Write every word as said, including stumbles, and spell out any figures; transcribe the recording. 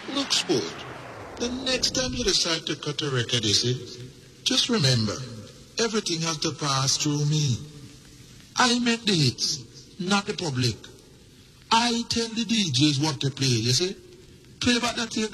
Look, sport, the next time you decide to cut a record, you see, just remember, everything has to pass through me. I make the hits, not the public. I tell the D Js what to play, you see. Play back that tape